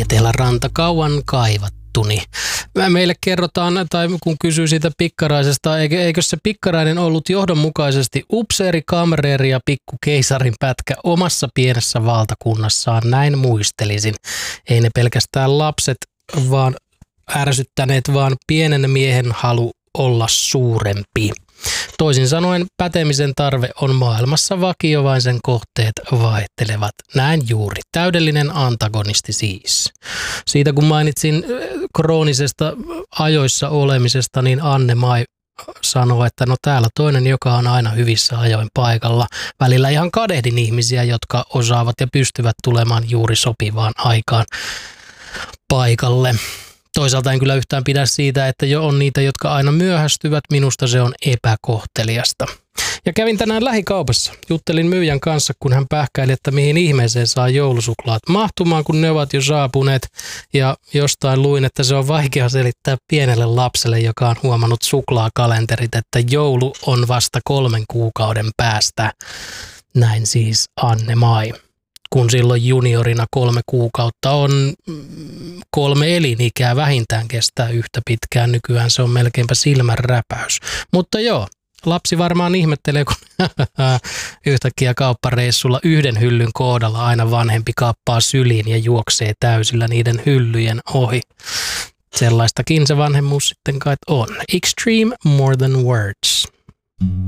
Eteläranta kauan kaivattuni. Meille kerrotaan, tai kun kysyy siitä pikkaraisesta, eikö se pikkarainen ollut johdonmukaisesti upseeri, kamreeri ja pikku keisarin pätkä omassa pienessä valtakunnassaan, näin muistelisin. Ei ne pelkästään lapset vaan ärsyttäneet, vaan pienen miehen halu olla suurempi. Toisin sanoen pätemisen tarve on maailmassa vakio, vain sen kohteet vaihtelevat. Näin juuri. Täydellinen antagonisti siis. Siitä kun mainitsin kroonisesta ajoissa olemisesta, niin Anne-Mai sanoo, että no täällä toinen, joka on aina hyvissä ajoin paikalla. Välillä ihan kadehdin ihmisiä, jotka osaavat ja pystyvät tulemaan juuri sopivaan aikaan paikalle. Toisaalta en kyllä yhtään pidä siitä, että jo on niitä, jotka aina myöhästyvät. Minusta se on epäkohteliasta. Ja kävin tänään lähikaupassa. Juttelin myyjän kanssa, kun hän pähkäili, että mihin ihmeeseen saa joulusuklaat mahtumaan, kun ne ovat jo saapuneet. Ja jostain luin, että se on vaikea selittää pienelle lapselle, joka on huomannut suklaakalenterit, että joulu on vasta 3 kuukauden päästä. Näin siis Anne-Mai. Kun silloin juniorina 3 kuukautta on 3 elinikää vähintään kestää yhtä pitkään. Nykyään se on melkeinpä silmänräpäys. Mutta joo, lapsi varmaan ihmettelee, kun yhtäkkiä kauppareissulla 1 hyllyn kohdalla aina vanhempi kappaa syliin ja juoksee täysillä niiden hyllyjen ohi. Sellaistakin se vanhemmuus sitten kai on. Extreme more than words.